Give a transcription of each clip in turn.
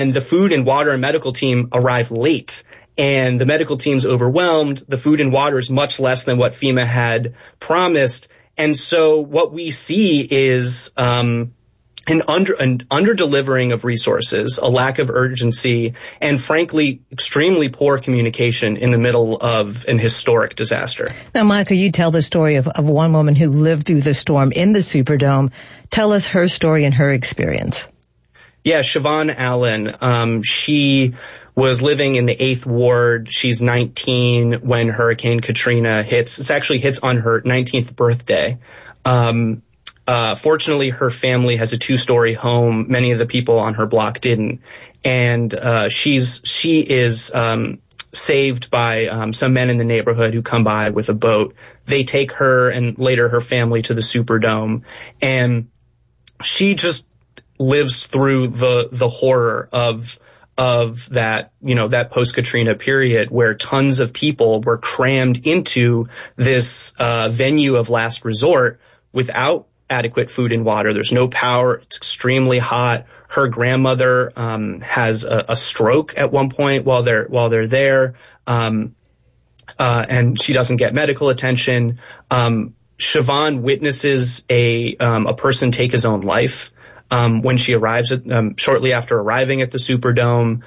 And the food and water and medical team arrive late. And the medical team's overwhelmed. The food and water is much less than what FEMA had promised. And so what we see is an under-delivering of resources, a lack of urgency, and frankly, extremely poor communication in the middle of an historic disaster. Now, Michael, you tell the story of one woman who lived through the storm in the Superdome. Tell us her story and her experience. Yeah, Siobhan Allen, she was living in the 8th Ward. She's 19 when Hurricane Katrina hits. It actually hits on her 19th birthday. Fortunately, her family has a 2-story home. Many of the people on her block didn't. And she is saved by some men in the neighborhood who come by with a boat. They take her and later her family to the Superdome. And she just lives through the horror of that, that post-Katrina period where tons of people were crammed into this venue of last resort without adequate food and water. There's no power. It's extremely hot. Her grandmother has a stroke at one point while they're there, and she doesn't get medical attention. Siobhan witnesses a person take his own life when she arrives shortly after arriving at the Superdome.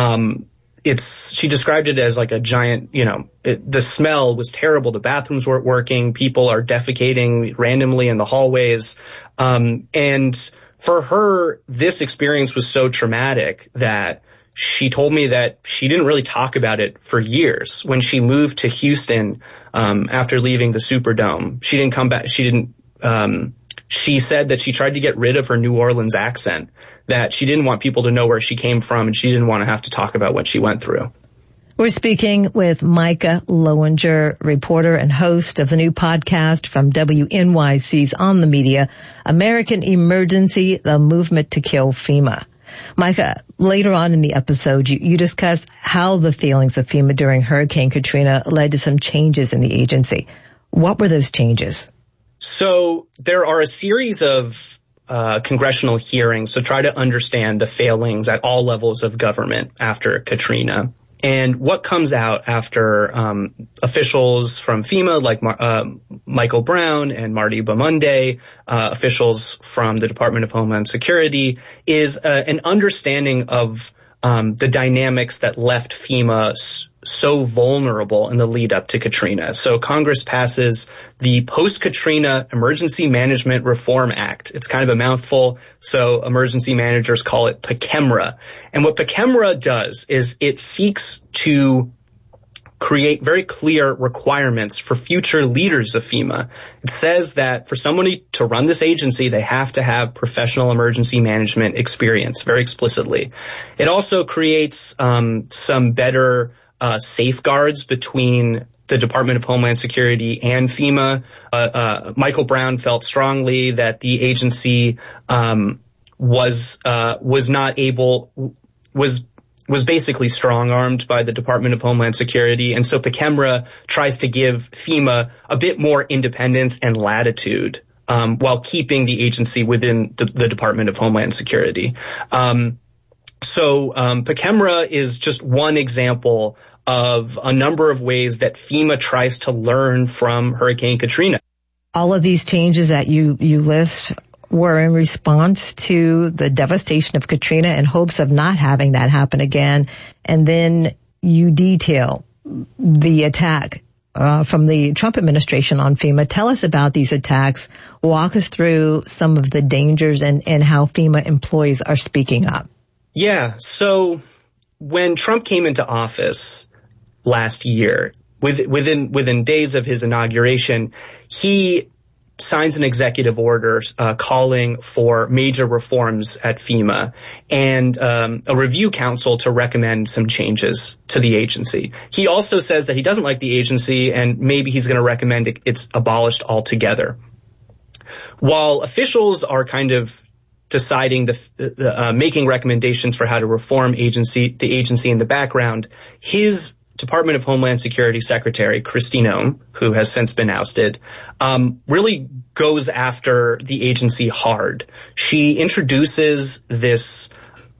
She described it as like a giant, the smell was terrible. The bathrooms weren't working. People are defecating randomly in the hallways. And for her, this experience was so traumatic that she told me that she didn't really talk about it for years. When she moved to Houston, after leaving the Superdome, she didn't come back. She said that she tried to get rid of her New Orleans accent, that she didn't want people to know where she came from, and she didn't want to have to talk about what she went through. We're speaking with Micah Loewinger, reporter and host of the new podcast from WNYC's On the Media, American Emergency, the Movement to Kill FEMA. Micah, later on in the episode, you discuss how the failings of FEMA during Hurricane Katrina led to some changes in the agency. What were those changes? So there are a series of congressional hearings to try to understand the failings at all levels of government after Katrina. And what comes out after officials from FEMA like Michael Brown and Marty Bamunde, officials from the Department of Homeland Security, is an understanding of the dynamics that left FEMA so vulnerable in the lead up to Katrina. So Congress passes the Post-Katrina Emergency Management Reform Act. It's kind of a mouthful, so emergency managers call it PCEMRA. And what PCEMRA does is it seeks to create very clear requirements for future leaders of FEMA. It says that for somebody to run this agency, they have to have professional emergency management experience, very explicitly. It also creates some better safeguards between the Department of Homeland Security and FEMA. Michael Brown felt strongly that the agency was basically strong-armed by the Department of Homeland Security, and so PCEMRA tries to give FEMA a bit more independence and latitude while keeping the agency within the Department of Homeland Security. So PCEMRA is just one example of a number of ways that FEMA tries to learn from Hurricane Katrina. All of these changes that you list were in response to the devastation of Katrina in hopes of not having that happen again. And then you detail the attack from the Trump administration on FEMA. Tell us about these attacks. Walk us through some of the dangers and how FEMA employees are speaking up. Yeah. So when Trump came into office last year, within days of his inauguration, he signs an executive order calling for major reforms at FEMA and a review council to recommend some changes to the agency. He also says that he doesn't like the agency and maybe he's going to recommend it's abolished altogether. While officials are kind of deciding making recommendations for how to reform the agency in the background, his Department of Homeland Security Secretary, Kristi Noem, who has since been ousted, really goes after the agency hard. She introduces this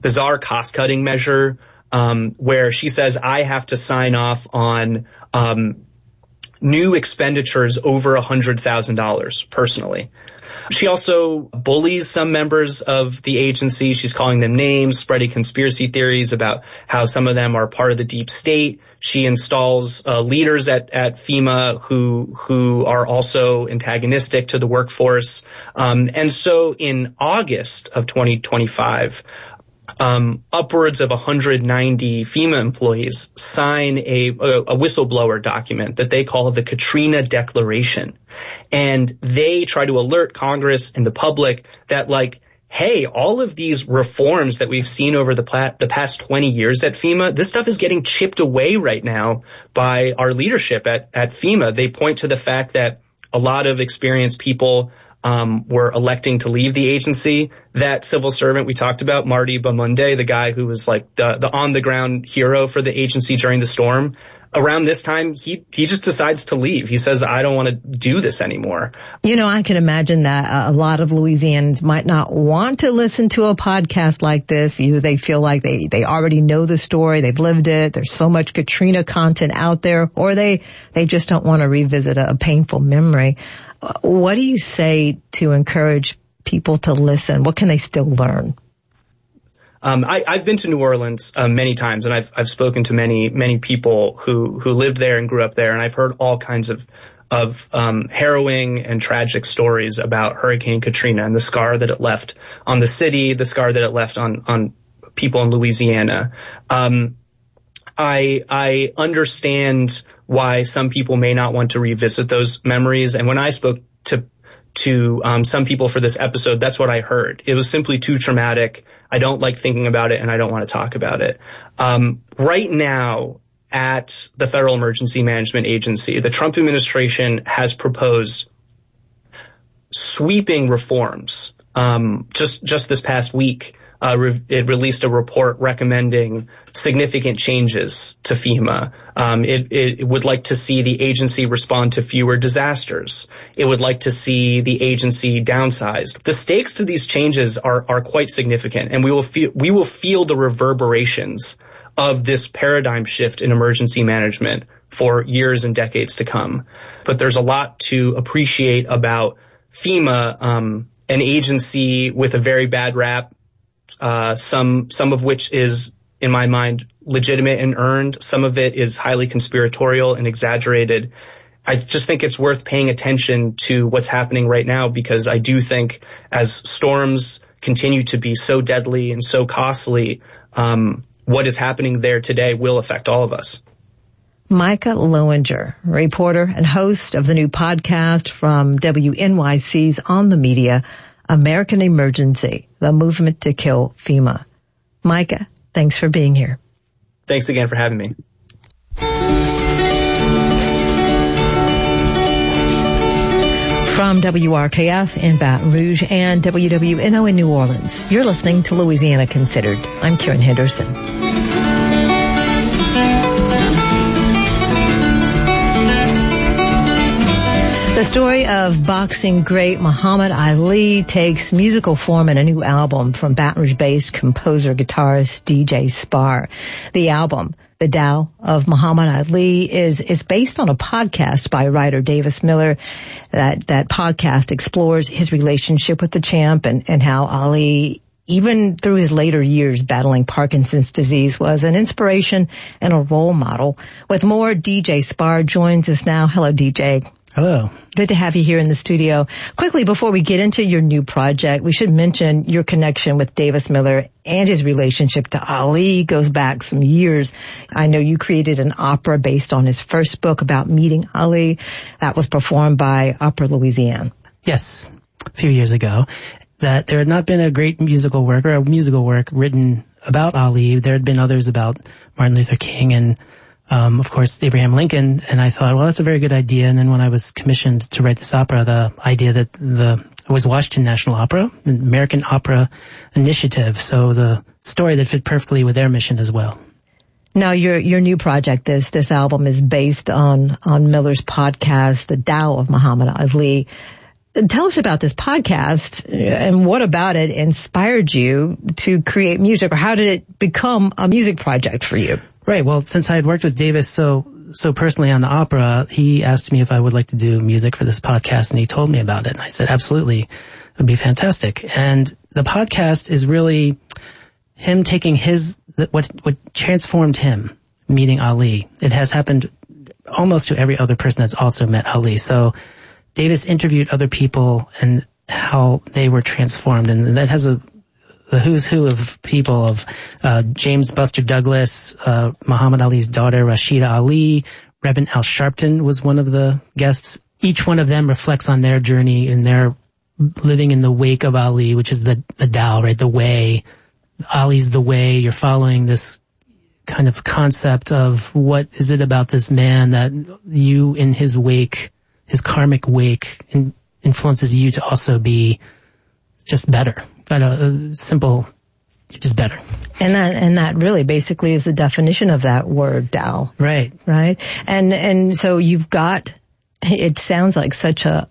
bizarre cost-cutting measure where she says, I have to sign off on new expenditures over $100,000 personally. She also bullies some members of the agency. She's calling them names, spreading conspiracy theories about how some of them are part of the deep state. She installs leaders at FEMA who are also antagonistic to the workforce. And so in August of 2025, upwards of 190 FEMA employees sign a whistleblower document that they call the Katrina Declaration. And they try to alert Congress and the public that, like, hey, all of these reforms that we've seen over the past 20 years at FEMA, this stuff is getting chipped away right now by our leadership at FEMA. They point to the fact that a lot of experienced people were electing to leave the agency. That civil servant we talked about, Marty Bamunde, the guy who was like the on-the-ground hero for the agency during the storm, around this time, he just decides to leave. He says, I don't want to do this anymore. You know, I can imagine that a lot of Louisianans might not want to listen to a podcast like this. They feel like they already know the story. They've lived it. There's so much Katrina content out there, or they just don't want to revisit a painful memory. What do you say to encourage people to listen? What can they still learn? I've been to New Orleans many times, and I've spoken to many people who lived there and grew up there, and I've heard all kinds of harrowing and tragic stories about Hurricane Katrina and the scar that it left on the city, the scar that it left on people in Louisiana. I understand why some people may not want to revisit those memories, and when I spoke to some people for this episode, that's what I heard. It was simply too traumatic. I don't like thinking about it, and I don't want to talk about it. Right now, at the Federal Emergency Management Agency, the Trump administration has proposed sweeping reforms. Just this past week, it released a report recommending significant changes to FEMA. It would like to see the agency respond to fewer disasters. It would like to see the agency downsized. The stakes to these changes are quite significant, and we will feel the reverberations of this paradigm shift in emergency management for years and decades to come. But there's a lot to appreciate about FEMA, an agency with a very bad rap. Some of which is, in my mind, legitimate and earned. Some of it is highly conspiratorial and exaggerated. I just think it's worth paying attention to what's happening right now, because I do think as storms continue to be so deadly and so costly, what is happening there today will affect all of us. Micah Loewinger, reporter and host of the new podcast from WNYC's On the Media, American Emergency, the movement to kill FEMA. Micah, thanks for being here. Thanks again for having me. From WRKF in Baton Rouge and WWNO in New Orleans, you're listening to Louisiana Considered. I'm Karen Henderson. The story of boxing great Muhammad Ali takes musical form in a new album from Baton Rouge-based composer guitarist DJ Spar. The album, The Tao of Muhammad Ali, is based on a podcast by writer Davis Miller. That podcast explores his relationship with the champ and how Ali, even through his later years battling Parkinson's disease, was an inspiration and a role model. With more, DJ Spar joins us now. Hello, DJ. Hello. Good to have you here in the studio. Quickly, before we get into your new project, we should mention your connection with Davis Miller and his relationship to Ali goes back some years. I know you created an opera based on his first book about meeting Ali that was performed by Opera Louisiana. Yes, a few years ago. That there had not been a great musical work or a musical work written about Ali. There had been others about Martin Luther King and of course, Abraham Lincoln, and I thought, well, that's a very good idea. And then when I was commissioned to write this opera, the idea that it was Washington National Opera, the American Opera Initiative, so the story that fit perfectly with their mission as well. Now, your new project, this album is based on Miller's podcast, The Tao of Muhammad Ali. tell us about this podcast and what about it inspired you to create music, or how did it become a music project for you? Right. Well, since I had worked with Davis so personally on the opera, he asked me if I would like to do music for this podcast, and he told me about it. And I said, absolutely, it would be fantastic. And the podcast is really him taking what transformed him, meeting Ali. It has happened almost to every other person that's also met Ali. So Davis interviewed other people and how they were transformed, and that has the who's who of people of James Buster Douglas, Muhammad Ali's daughter Rashida Ali, Reuben Al Sharpton was one of the guests. Each one of them reflects on their journey and their living in the wake of Ali, which is the Tao, right? The way. Ali's the way. You're following this kind of concept of what is it about this man that you in his wake, his karmic wake, influences you to also be just better. Simple, just better. And that really basically is the definition of that word, Tao. Right. Right. And so you've got, it sounds like such a,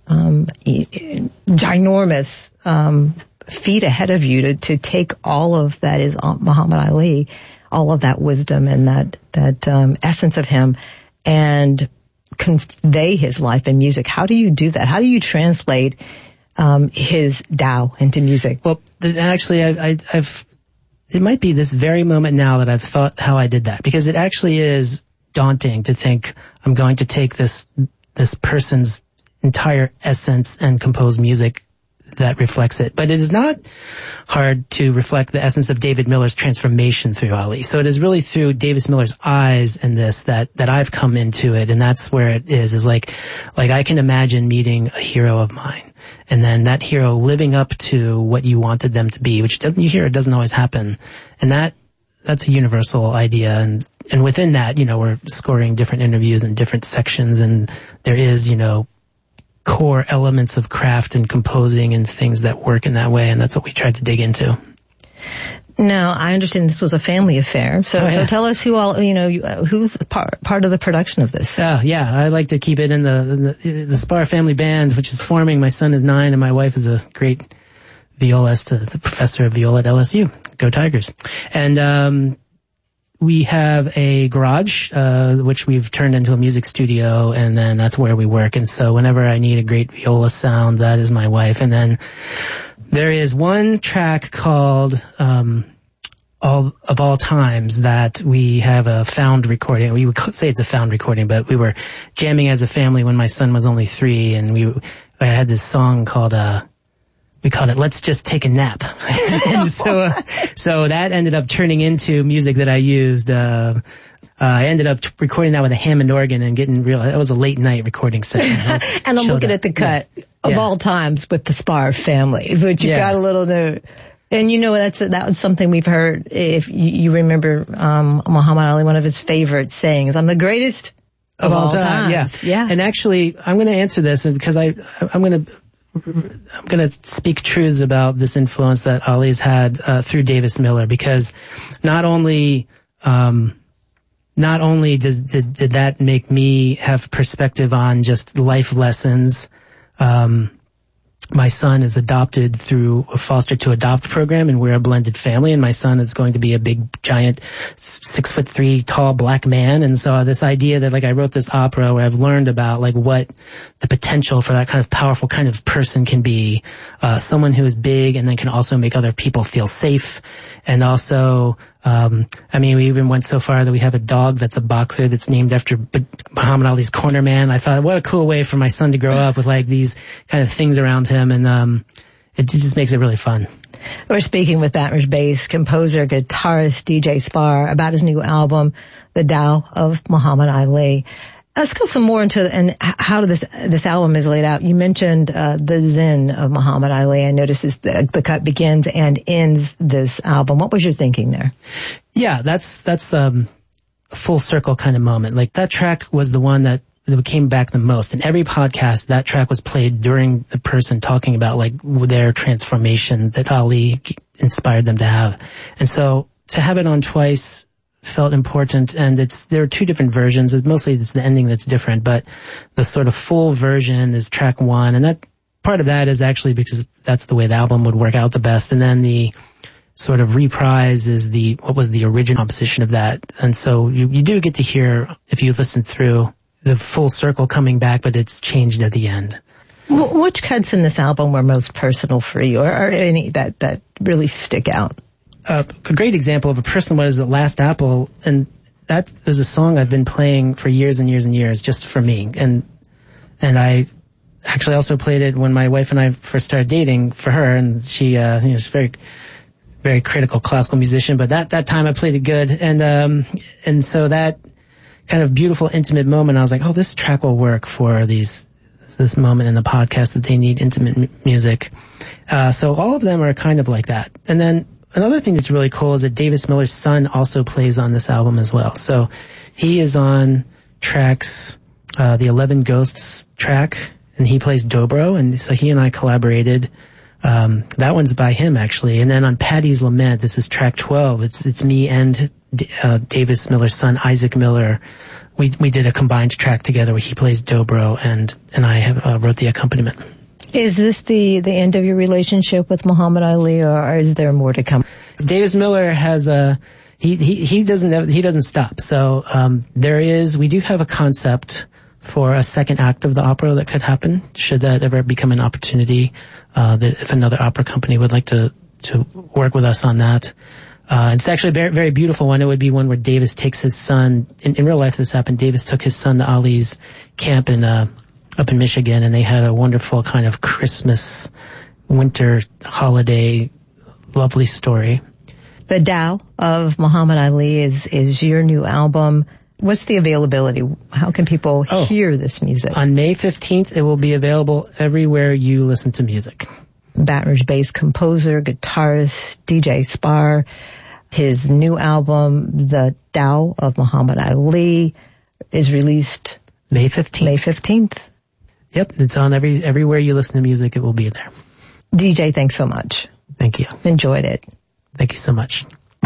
ginormous, feat ahead of you to take all of that is Muhammad Ali, all of that wisdom and that essence of him, and convey his life in music. How do you do that? How do you translate his Tao into music? Well, actually, I've it might be this very moment now that I've thought how I did that, because it actually is daunting to think I'm going to take this person's entire essence and compose music that reflects it. But it is not hard to reflect the essence of David Miller's transformation through Ali. So it is really through Davis Miller's eyes in this that I've come into it, and that's where it is like I can imagine meeting a hero of mine, and then that hero living up to what you wanted them to be, which you hear it doesn't always happen. And that's a universal idea, and within that, we're scoring different interviews in different sections, and there is, core elements of craft and composing and things that work in that way, and that's what we tried to dig into. Now, I understand this was a family affair, so tell us who all, who's part of the production of this? Oh, yeah, I like to keep it in the Spar family band, which is forming. My son is 9, and my wife is a great violist, the professor of viola at LSU. Go Tigers. And we have a garage, which we've turned into a music studio, and then that's where we work. And so whenever I need a great viola sound, that is my wife. And then there is one track called All of All Times that we have a found recording. We would say it's a found recording, but we were jamming as a family when my son was only 3, and I had this song called we called it "Let's Just Take a Nap," and so that ended up turning into music that I used. I ended up recording that with a Hammond organ and getting real. That was a late night recording session. And I'm looking at the cut of All Times with the Spar family, which you got a little note. And that was something we've heard. If you remember, Muhammad Ali, one of his favorite sayings, "I'm the greatest of all time." Yeah. And actually, I'm going to answer this because I'm going to speak truths about this influence that Ali's had through Davis Miller, because not only did that make me have perspective on just life lessons. My son is adopted through a foster to adopt program, and we're a blended family, and my son is going to be a big, giant, 6'3" tall black man. And so this idea that I wrote this opera where I've learned about what the potential for that kind of powerful kind of person can be, someone who is big and then can also make other people feel safe. And also, we even went so far that we have a dog that's a boxer that's named after Muhammad Ali's corner man. I thought, what a cool way for my son to grow up with these kind of things around him, and it just makes it really fun. We're speaking with Baton Rouge-based composer, guitarist DJ Spar about his new album, The Tao of Muhammad Ali. Let's go some more into and how this album is laid out. You mentioned the Zen of Muhammad Ali. I noticed the cut begins and ends this album. What was your thinking there? Yeah, that's a full circle kind of moment. That track was the one that came back the most. In every podcast, that track was played during the person talking about their transformation that Ali inspired them to have. And so to have it on twice felt important, and there are 2 different versions. Mostly it's the ending that's different, but the sort of full version is track 1, and that part of that is actually because that's the way the album would work out the best. And then the sort of reprise is what was the original composition of that. And so you do get to hear, if you listen through, the full circle coming back, but it's changed at the end. Which cuts in this album were most personal for you, or any that really stick out? A great example of a personal one is The Last Apple, and that is a song I've been playing for years and years and years, just for me. And I actually also played it when my wife and I first started dating for her, and she is very, very critical classical musician, but that time I played it good. And so that kind of beautiful, intimate moment, I was like, oh, this track will work for this moment in the podcast that they need intimate music. So all of them are kind of like that. And then another thing that's really cool is that Davis Miller's son also plays on this album as well. So he is on tracks, the 11 Ghosts track, and he plays dobro, and so he and I collaborated. That one's by him, actually. And then on Patty's Lament, this is track 12. It's me and Davis Miller's son, Isaac Miller. We did a combined track together where he plays dobro, and I wrote the accompaniment. Is this the end of your relationship with Muhammad Ali, or is there more to come? Davis Miller has he doesn't stop. So we do have a concept for a second act of the opera that could happen, should that ever become an opportunity, that if another opera company would like to work with us on that. It's actually a very, very beautiful one. It would be one where Davis takes his son, in real life this happened, Davis took his son to Ali's camp up in Michigan, and they had a wonderful kind of Christmas, winter, holiday, lovely story. The Tao of Muhammad Ali is your new album. What's the availability? How can people hear this music? On May 15th, it will be available everywhere you listen to music. Baton Rouge-based composer, guitarist, DJ Spar. His new album, The Tao of Muhammad Ali, is released May 15th. May 15th. Yep, it's on everywhere you listen to music, it will be there. DJ, thanks so much. Thank you. Enjoyed it. Thank you so much.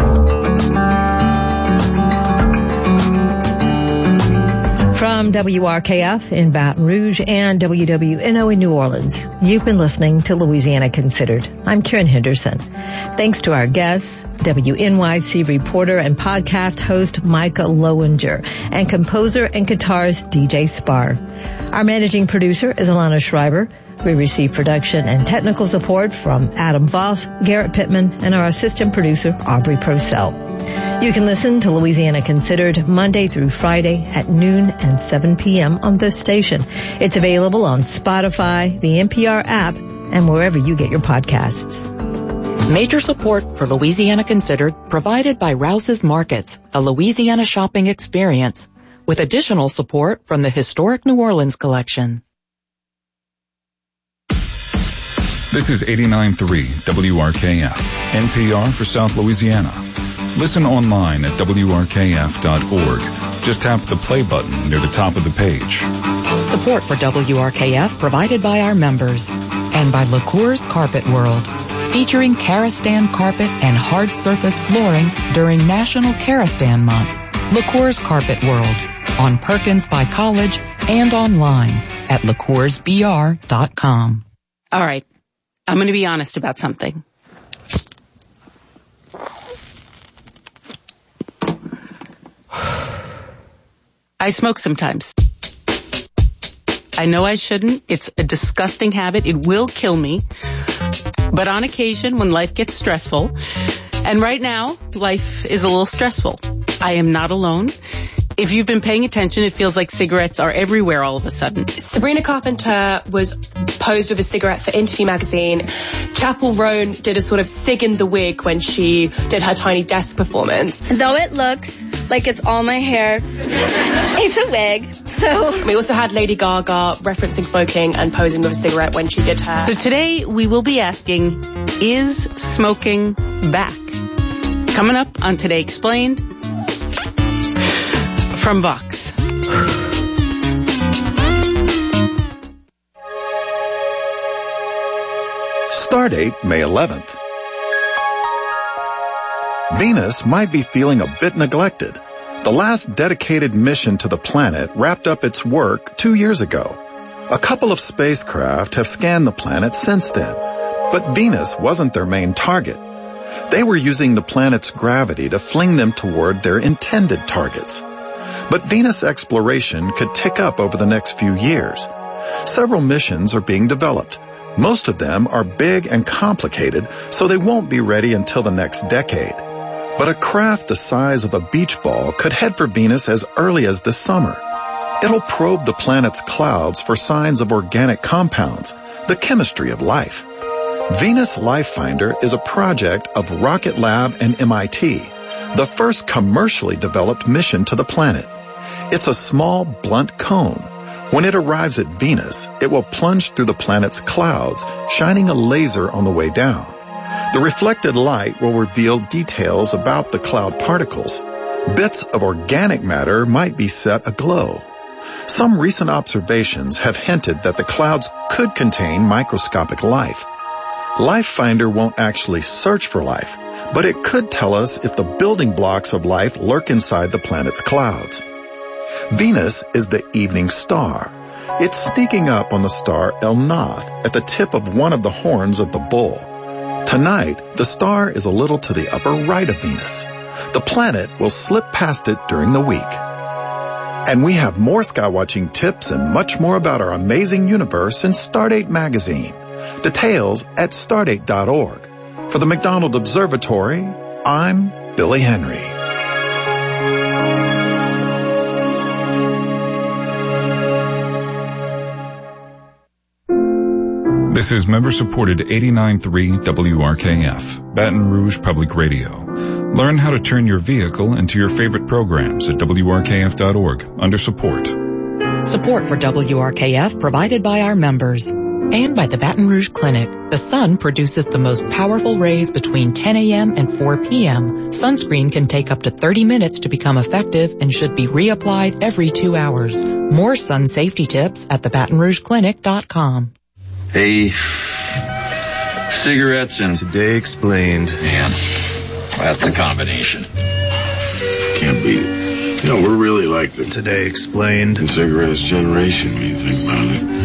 From WRKF in Baton Rouge and WWNO in New Orleans, you've been listening to Louisiana Considered. I'm Karen Henderson. Thanks to our guests, WNYC reporter and podcast host Micah Lowinger, and composer and guitarist DJ Spar. Our managing producer is Alana Schreiber. We receive production and technical support from Adam Voss, Garrett Pittman, and our assistant producer, Aubrey Purcell. You can listen to Louisiana Considered Monday through Friday at noon and 7 p.m. on this station. It's available on Spotify, the NPR app, and wherever you get your podcasts. Major support for Louisiana Considered provided by Rouse's Markets, a Louisiana shopping experience, with additional support from the Historic New Orleans Collection. This is 89.3 WRKF, NPR for South Louisiana. Listen online at WRKF.org. Just tap the play button near the top of the page. Support for WRKF provided by our members and by LaCour's Carpet World, featuring Karastan carpet and hard surface flooring during National Karastan Month. LaCour's Carpet World on Perkins by College and online at LaCoursBR.com. All right. I'm going to be honest about something. I smoke sometimes. I know I shouldn't. It's a disgusting habit. It will kill me. But on occasion, when life gets stressful, and right now, life is a little stressful, I am not alone. If you've been paying attention, it feels like cigarettes are everywhere all of a sudden. Sabrina Carpenter was posed with a cigarette for Interview magazine. Chapel Roan did a sort of cig in the wig when she did her Tiny Desk performance. Though it looks like it's all my hair, it's a wig. So we also had Lady Gaga referencing smoking and posing with a cigarette when she did her. So today we will be asking, is smoking back? Coming up on Today Explained from Vox. Stardate May 11th. Venus might be feeling a bit neglected. The last dedicated mission to the planet wrapped up its work 2 years ago. A couple of spacecraft have scanned the planet since then, but Venus wasn't their main target. They were using the planet's gravity to fling them toward their intended targets. But Venus exploration could tick up over the next few years. Several missions are being developed. Most of them are big and complicated, so they won't be ready until the next decade. But a craft the size of a beach ball could head for Venus as early as this summer. It'll probe the planet's clouds for signs of organic compounds, the chemistry of life. Venus Life Finder is a project of Rocket Lab and MIT, the first commercially developed mission to the planet. It's a small, blunt cone. When it arrives at Venus, it will plunge through the planet's clouds, shining a laser on the way down. The reflected light will reveal details about the cloud particles. Bits of organic matter might be set aglow. Some recent observations have hinted that the clouds could contain microscopic life. Life Finder won't actually search for life, but it could tell us if the building blocks of life lurk inside the planet's clouds. Venus is the evening star. It's sneaking up on the star El Nath at the tip of one of the horns of the bull. Tonight, the star is a little to the upper right of Venus. The planet will slip past it during the week. And we have more skywatching tips and much more about our amazing universe in Stardate magazine. Details at stardate.org. For the McDonald Observatory, I'm Billy Henry. This is member-supported 89.3 WRKF, Baton Rouge Public Radio. Learn how to turn your vehicle into your favorite programs at WRKF.org under support. Support for WRKF provided by our members and by the Baton Rouge Clinic. The sun produces the most powerful rays between 10 a.m. and 4 p.m. Sunscreen can take up to 30 minutes to become effective and should be reapplied every 2 hours. More sun safety tips at thebatonrougegeclinic.com. Hey, cigarettes and Today Explained. Man, that's a combination. Can't beat it. You know, we're really like the Today Explained and cigarettes generation when you think about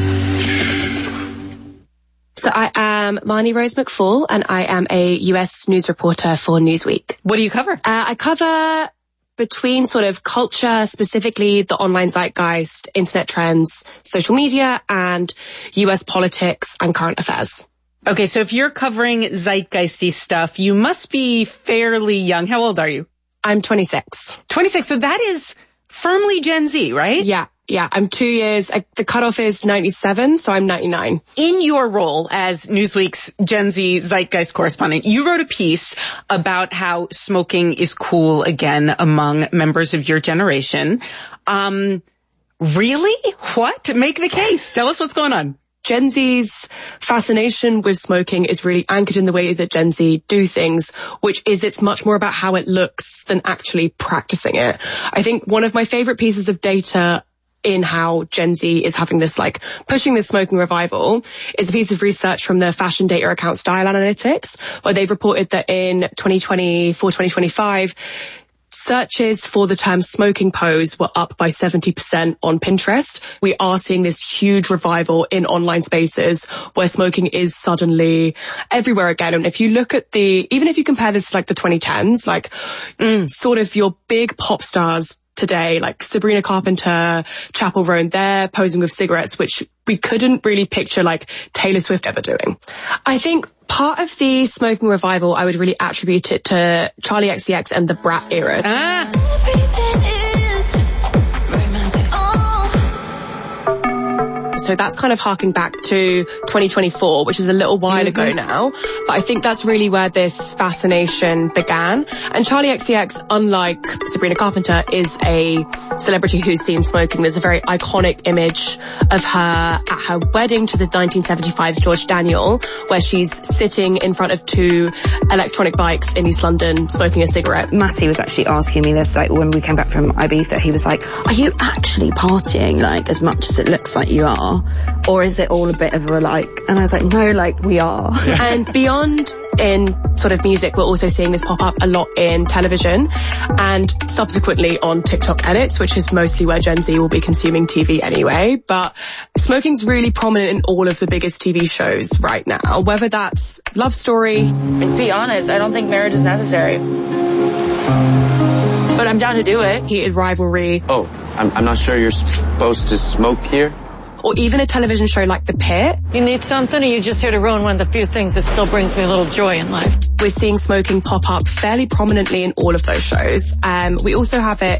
it. So I am Marnie Rose McFall, and I am a US news reporter for Newsweek. What do you cover? I cover between sort of culture, specifically the online zeitgeist, internet trends, social media, and US politics and current affairs. Okay, so if you're covering zeitgeisty stuff, you must be fairly young. How old are you? I'm 26. 26, so that is firmly Gen Z, right? Yeah, I'm 2 years. The cutoff is 97, so I'm 99. In your role as Newsweek's Gen Z Zeitgeist correspondent, you wrote a piece about how smoking is cool again among members of your generation. Really? What? Make the case. Tell us what's going on. Gen Z's fascination with smoking is really anchored in the way that Gen Z do things, which is it's much more about how it looks than actually practicing it. I think one of my favorite pieces of data in how Gen Z is having this, like, pushing this smoking revival is a piece of research from the fashion data account Style Analytics, where they've reported that in 2024-2025, searches for the term smoking pose were up by 70% on Pinterest. We are seeing this huge revival in online spaces where smoking is suddenly everywhere again. And if you look at even if you compare this to like the 2010s, like sort of your big pop stars today, like Sabrina Carpenter, Chappell Roan, they're posing with cigarettes, which we couldn't really picture like Taylor Swift ever doing. I think part of the smoking revival, I would really attribute it to Charli XCX and the Brat era. So that's kind of harking back to 2024, which is a little while ago now. But I think that's really where this fascination began. And Charli XCX, unlike Sabrina Carpenter, is a celebrity who's seen smoking. There's a very iconic image of her at her wedding to the 1975's George Daniel, where she's sitting in front of two electronic bikes in East London smoking a cigarette. Matty was actually asking me this, like, when we came back from Ibiza, he was like, are you actually partying, like, as much as it looks like you are? Or is it all a bit of a like? And I was like, no, like, we are. And beyond in sort of music, we're also seeing this pop up a lot in television and subsequently on TikTok edits, which is mostly where Gen Z will be consuming TV anyway. But smoking's really prominent in all of the biggest TV shows right now, whether that's Love Story. To be honest, I don't think marriage is necessary. But I'm down to do it. Heated Rivalry. Oh, I'm not sure you're supposed to smoke here. Or even a television show like The Pit. You need something, or you're just here to ruin one of the few things that still brings me a little joy in life? We're seeing smoking pop up fairly prominently in all of those shows. We also have it